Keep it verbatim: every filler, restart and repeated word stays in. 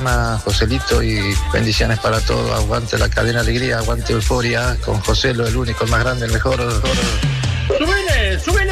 Joselito, y bendiciones para todos. Aguante la cadena Alegría, aguante Euforia, con José, lo el único, el más grande, el mejor. ¡Subile! ¡Subile!